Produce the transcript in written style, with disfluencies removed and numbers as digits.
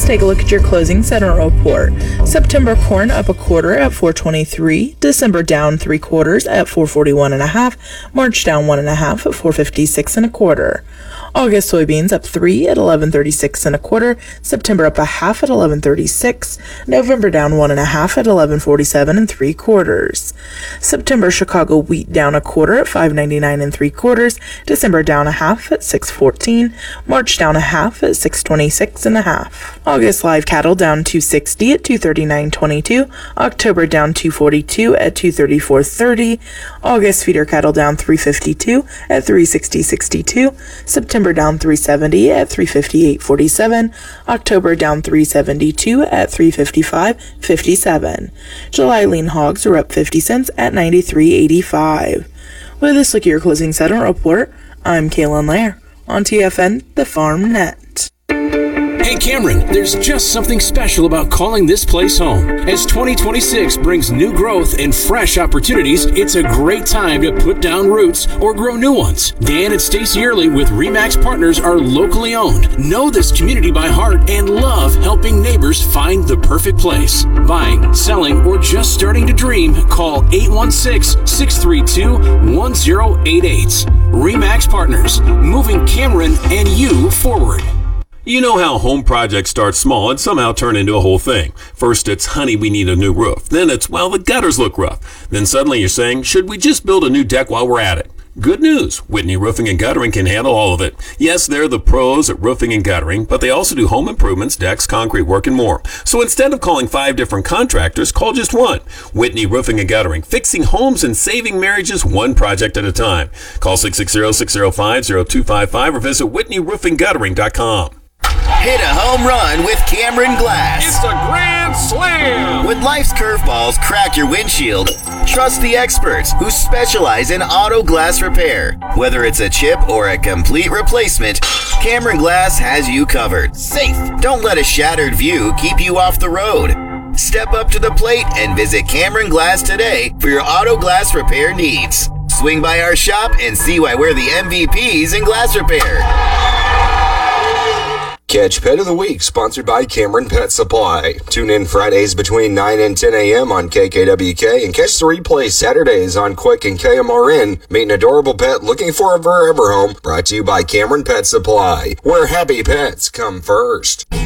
let's take a look at your closing sentiment report. September corn up a quarter at $4.23. December down 3/4 at $4.41.5. March down 1.5 at $4.56 1/4. August soybeans up 3 at $11.36 1/4. September up a half at $11.36. November down 1.5 at $11.47 3/4. September Chicago wheat down a quarter at $5.99 3/4. December down a half at $6.14. March down a half at $6.26 1/2. August live cattle down $2.60 at $239.22. October down $2.42 at $234.30. August feeder cattle down $3.52 at $360.62. September down $3.70 at $358.47. October down $3.72 at $355.57. July lean hogs are up 50 cents at $93.85. With this look at your closing sentiment report, I'm Kaylin Lair on TFN, the Farm Net. Hey Cameron, there's just something special about calling this place home. As 2026 brings new growth and fresh opportunities, it's a great time to put down roots or grow new ones. Dan and Stacey Early with RE/MAX Partners are locally owned, know this community by heart, and love helping neighbors find the perfect place. Buying, selling, or just starting to dream, call 816-632-1088. RE/MAX Partners, moving Cameron and you forward. You know how home projects start small and somehow turn into a whole thing. First it's, honey, we need a new roof. Then it's, well, the gutters look rough. Then suddenly you're saying, should we just build a new deck while we're at it? Good news, Whitney Roofing and Guttering can handle all of it. Yes, they're the pros at roofing and guttering, but they also do home improvements, decks, concrete work, and more. So instead of calling 5 different contractors, call just one. Whitney Roofing and Guttering, fixing homes and saving marriages one project at a time. Call 660-605-0255 or visit whitneyroofingguttering.com. Hit a home run with Cameron Glass. It's a grand slam! When life's curveballs crack your windshield, trust the experts who specialize in auto glass repair. Whether it's a chip or a complete replacement, Cameron Glass has you covered. Safe. Don't let a shattered view keep you off the road. Step up to the plate and visit Cameron Glass today for your auto glass repair needs. Swing by our shop and see why we're the MVPs in glass repair. Catch Pet of the Week, sponsored by Cameron Pet Supply. Tune in Fridays between 9 and 10 a.m. on KKWK and catch the replay Saturdays on Quick and KMRN. Meet an adorable pet looking for a forever home. Brought to you by Cameron Pet Supply, where happy pets come first.